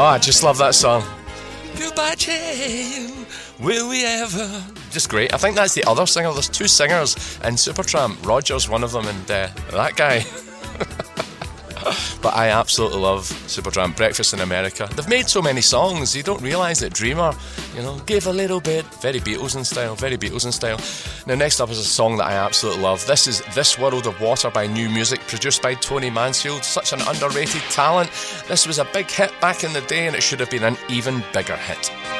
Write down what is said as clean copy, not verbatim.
I just love that song. Goodbye, Jane. Will we ever? Just great. I think that's the other singer. There's two singers in Supertramp. Roger's one of them, and that guy. But I absolutely love Supertramp. Breakfast in America. They've made so many songs, you don't realise that. Dreamer, give a little bit. Very Beatles in style. Now, next up is a song that I absolutely love. This is This World of Water by New Music, produced by Tony Mansfield. Such an underrated talent. This was a big hit back in the day, and it should have been an even bigger hit.